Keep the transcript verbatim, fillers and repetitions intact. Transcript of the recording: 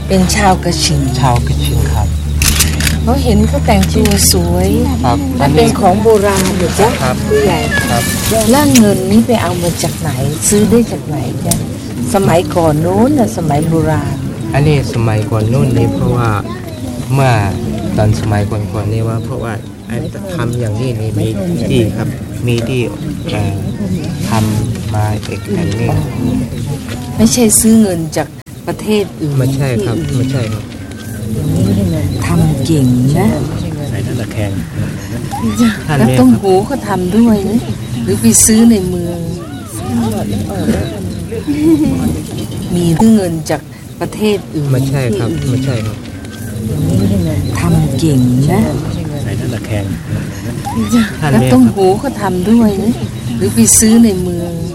เป็นชาวกระชิงชาวกระชิงครับเขาเห็นเขาแต่งตัวสวยครับมันเป็นของโบราณอยู่จ้ะครับผู้ใหญ่ครับแล้วเงินนี้ไปเอามาจากไหนซื้อได้จากไหนจ้ะสมัยก่อนโน้นน่ะสมัยโบราณอันนี้สมัยก่อนนู่นนี่เพราะว่าเมื่อตอนสมัยก่อนๆนี่ว่าเพราะว่าทำอย่างนี้นี่มีที่ครับมีที่ทำมาเอกอันนี้ไม่ใช่ซื้อเงินจากประเทศอื่นไม่ใช่ครับไม่ใช่ครับทำเก่งนะใส่ตะแคงแล้วต้มหูก็ทำด้วยนะหรือไปซื้อในเมืองมีซื้อเงินจากประเทศอื่นไม่ใช่ครับไม่ใช่ครับทำเก่งนะใส่ตะแคงแล้วต้มหูก็ทำด้วยนะหรือไปซื้อในเมือง